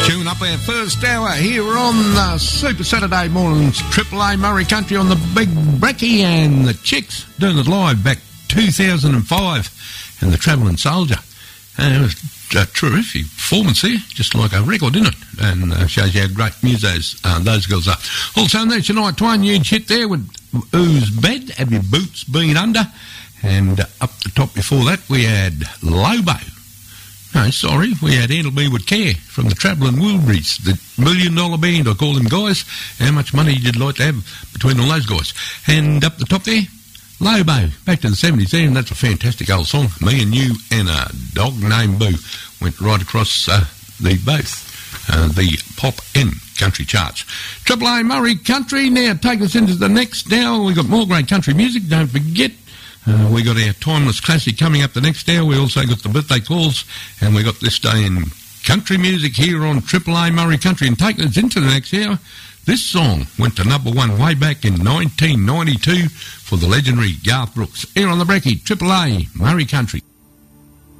Tune up our first hour here on Super Saturday mornings, Triple A Murray Country on the Big Brekkie, and the Chicks doing it live back 2005, and the Travelling Soldier. It was a terrific performance there, just like a record, didn't it? And shows you how great musos those girls are. Also, that's your night twine huge hit there with Who's Bed, Have Your Boots Been Under? And up the top before that, we had Lobo. No, sorry, we had Handle Me With Care from the Travelling Wilburys, the $1 million band, I call them guys. How much money you'd like to have between all those guys. And up the top there, Lobo, back to the 70s there, and that's a fantastic old song. Me and You and a Dog Named Boo went right across the pop and country charts. Triple A Murray Country now take us into the next hour. We've got more great country music, don't forget. We got our Timeless Classic coming up the next hour. We also got the birthday calls, and we got This Day in Country Music here on Triple A Murray Country. And taking us into the next hour, this song went to number one way back in 1992 for the legendary Garth Brooks. Here on the Brekkie, Triple A Murray Country.